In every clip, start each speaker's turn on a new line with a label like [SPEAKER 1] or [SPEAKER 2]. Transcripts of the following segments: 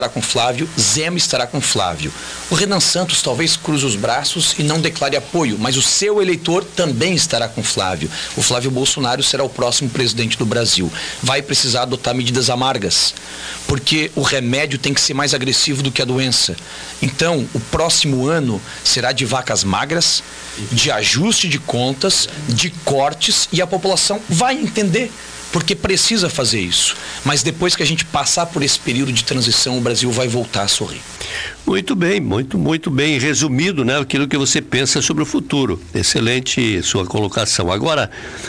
[SPEAKER 1] com Flávio, Zema estará com Flávio. O Renan Santos talvez cruze os braços e não declare apoio, mas o seu eleitor também estará com Flávio. O Flávio Bolsonaro será o próximo presidente do Brasil. Vai precisar adotar medidas amargas, porque o remédio tem que ser mais agressivo do que a doença. Então, o próximo ano será de vacas magras, de ajuste de contas, de cortes, e a população vai entender, porque precisa fazer isso. Mas depois que a gente passar por esse período de transição, o Brasil vai voltar a sorrir.
[SPEAKER 2] Muito bem, muito bem resumido, né? Aquilo que você pensa sobre o futuro. Excelente sua colocação. Agora,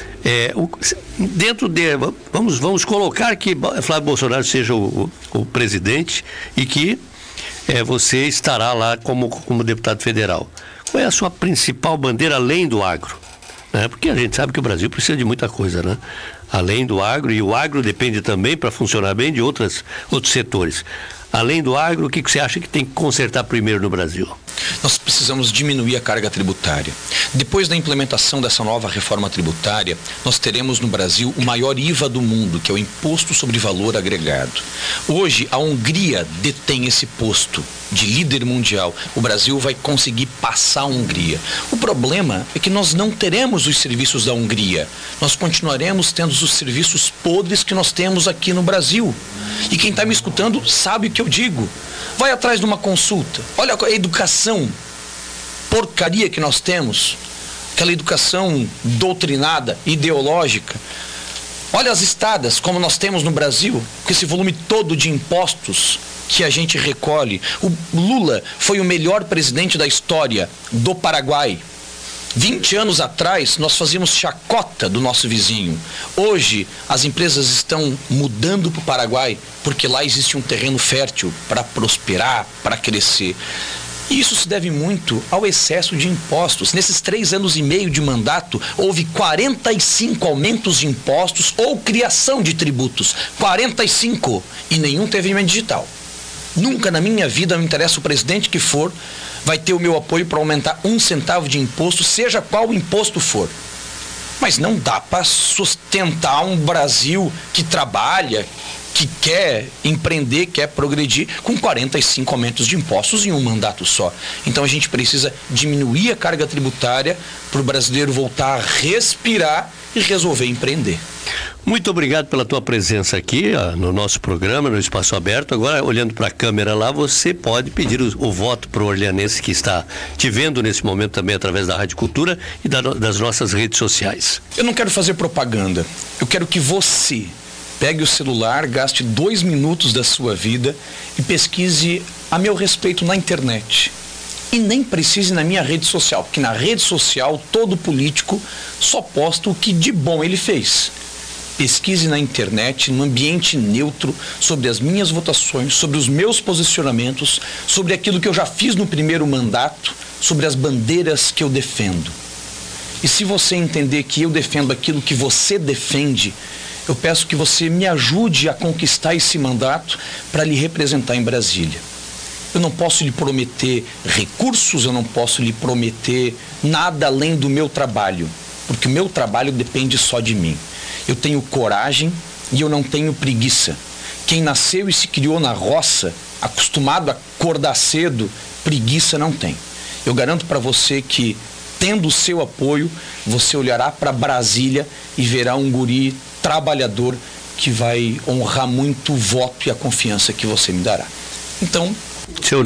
[SPEAKER 2] vamos colocar que Flávio Bolsonaro seja o presidente e que você estará lá como deputado federal. Qual é a sua principal bandeira além do agro? Porque a gente sabe que o Brasil precisa de muita coisa, né? Além do agro, e o agro depende também, para funcionar bem, de outros setores. Além do agro, o que você acha que tem que consertar primeiro no Brasil?
[SPEAKER 1] Nós precisamos diminuir a carga tributária. Depois da implementação dessa nova reforma tributária, nós teremos no Brasil o maior IVA do mundo, que é o Imposto sobre Valor Agregado. Hoje, a Hungria detém esse posto de líder mundial. O Brasil vai conseguir passar a Hungria. O problema é que nós não teremos os serviços da Hungria. Nós continuaremos tendo os serviços podres que nós temos aqui no Brasil. E quem está me escutando sabe o que eu digo. Vai atrás de uma consulta. Olha a educação porcaria que nós temos. Aquela educação doutrinada, ideológica. Olha as estradas como nós temos no Brasil, com esse volume todo de impostos que a gente recolhe. O Lula foi o melhor presidente da história do Paraguai. 20 anos atrás, nós fazíamos chacota do nosso vizinho. Hoje, as empresas estão mudando para o Paraguai, porque lá existe um terreno fértil para prosperar, para crescer. E isso se deve muito ao excesso de impostos. Nesses 3 anos e meio de mandato, houve 45 aumentos de impostos ou criação de tributos. 45! E nenhum teve emenda digital. Nunca na minha vida, não interessa o presidente que for, vai ter o meu apoio para aumentar 1 centavo de imposto, seja qual o imposto for. Mas não dá para sustentar um Brasil que trabalha, que quer empreender, quer progredir, com 45 aumentos de impostos em um mandato só. Então a gente precisa diminuir a carga tributária para o brasileiro voltar a respirar e resolver empreender.
[SPEAKER 2] Muito obrigado pela tua presença aqui no nosso programa, no Espaço Aberto. Agora, olhando para a câmera lá, você pode pedir o voto para o orleanense que está te vendo nesse momento também através da Rádio Cultura e das nossas redes sociais.
[SPEAKER 1] Eu não quero fazer propaganda. Eu quero que você pegue o celular, gaste 2 minutos da sua vida e pesquise a meu respeito na internet. E nem precise na minha rede social, porque na rede social todo político só posta o que de bom ele fez. Pesquise na internet, num ambiente neutro, sobre as minhas votações, sobre os meus posicionamentos, sobre aquilo que eu já fiz no primeiro mandato, sobre as bandeiras que eu defendo. E se você entender que eu defendo aquilo que você defende, eu peço que você me ajude a conquistar esse mandato para lhe representar em Brasília. Eu não posso lhe prometer recursos, eu não posso lhe prometer nada além do meu trabalho, porque o meu trabalho depende só de mim. Eu tenho coragem e eu não tenho preguiça. Quem nasceu e se criou na roça, acostumado a acordar cedo, preguiça não tem. Eu garanto para você que, tendo o seu apoio, você olhará para Brasília e verá um guri trabalhador que vai honrar muito o voto e a confiança que você me dará. Então,
[SPEAKER 2] seu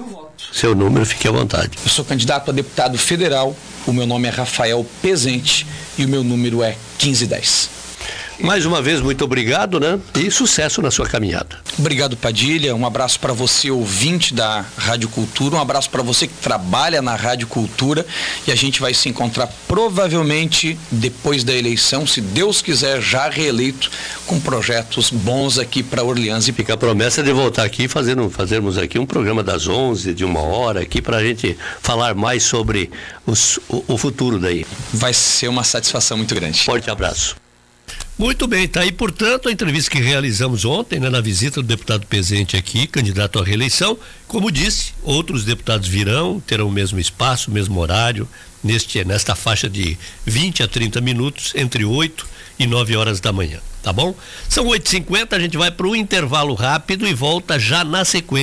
[SPEAKER 2] número, fique à vontade.
[SPEAKER 1] Eu sou candidato a deputado federal, o meu nome é Rafael Pezente e o meu número é 1510.
[SPEAKER 2] Mais uma vez, muito obrigado, né? E sucesso na sua caminhada.
[SPEAKER 1] Obrigado, Padilha. Um abraço para você, ouvinte da Rádio Cultura. Um abraço para você que trabalha na Rádio Cultura. E a gente vai se encontrar provavelmente depois da eleição, se Deus quiser, já reeleito, com projetos bons aqui para Orleans. E
[SPEAKER 2] fica a promessa de voltar aqui fazermos aqui um programa das 11, de 1 hora, aqui para a gente falar mais sobre o futuro daí.
[SPEAKER 1] Vai ser uma satisfação muito grande.
[SPEAKER 2] Forte abraço. Muito bem, tá aí, portanto, a entrevista que realizamos ontem, né, na visita do deputado Pezente aqui, candidato à reeleição. Como disse, outros deputados virão, terão o mesmo espaço, o mesmo horário, nesta faixa de 20 a 30 minutos, entre 8 e 9 horas da manhã, tá bom? São 8h50, a gente vai para o intervalo rápido e volta já na sequência.